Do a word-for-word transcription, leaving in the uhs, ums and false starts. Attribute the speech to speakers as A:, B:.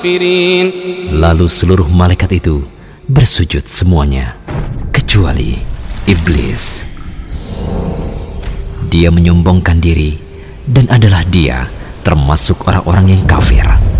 A: Lalu seluruh malaikat itu bersujud semuanya, kecuali iblis. Dia menyombongkan diri dan adalah dia termasuk orang-orang yang kafir.